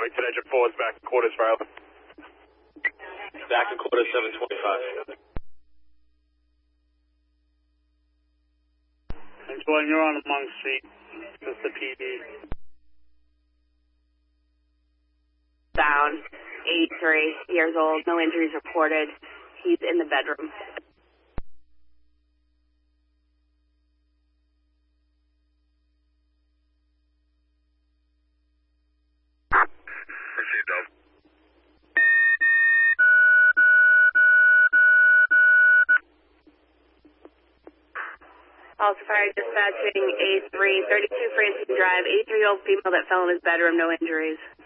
Arlington engine 4 is back in quarters for Alpha. Back in quarters 725. Thanks, William. You're on Monk Street. That's the PD. Down, 83 years old, no injuries reported. He's in the bedroom. Proceed, Dove. Also fire dispatching A3, 32 Francine Drive, 83-year-old female that fell in his bedroom, no injuries.